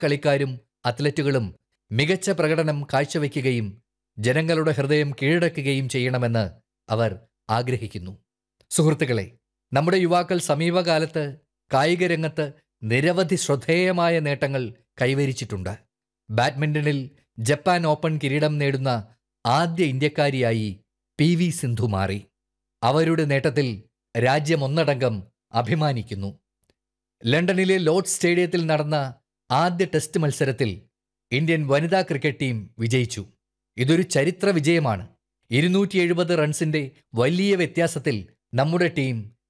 കളിക്കാരും അത്ലറ്റുകളും മികച്ച പ്രകടനം കാഴ്ചവെക്കുകയും ജനങ്ങളുടെ ഹൃദയം കീഴടക്കുകയും ചെയ്യണമെന്ന് അവർ ആഗ്രഹിക്കുന്നു. സുഹൃത്തുക്കളെ, നമ്മുടെ യുവാക്കൾ സമീപകാലത്ത് കായിക രംഗത്ത് നിരവധി ശ്രദ്ധേയമായ നേട്ടങ്ങൾ കൈവരിച്ചിട്ടുണ്ട്. ബാഡ്മിന്റണിൽ ജപ്പാൻ ഓപ്പൺ കിരീടം നേടുന്ന ആദ്യ ഇന്ത്യക്കാരിയായി PV സിന്ധു മാറി. അവരുടെ നേട്ടത്തിൽ രാജ്യമൊന്നടങ്കം അഭിമാനിക്കുന്നു. ലണ്ടനിലെ ലോർഡ്സ് സ്റ്റേഡിയത്തിൽ നടന്ന ആദ്യ ടെസ്റ്റ് മത്സരത്തിൽ ഇന്ത്യൻ വനിതാ ക്രിക്കറ്റ് ടീം വിജയിച്ചു. ഇതൊരു ചരിത്ര വിജയമാണ്. 270 റൺസിന്റെ വലിയ വ്യത്യാസത്തിൽ നമ്മുടെ ടീം